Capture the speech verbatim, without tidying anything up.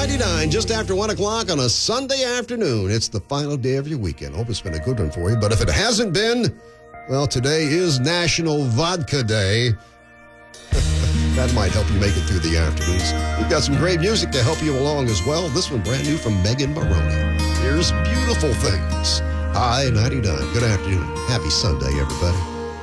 ninety-nine, just after one o'clock on a Sunday afternoon. It's the final day of your weekend. Hope it's been a good one for you. But if it hasn't been, well, today is National Vodka Day. That might help you make it through the afternoons. We've got some great music to help you along as well. This one brand new from Megan Maroney. Here's Beautiful Things. Hi, ninety-nine. Good afternoon. Happy Sunday, everybody.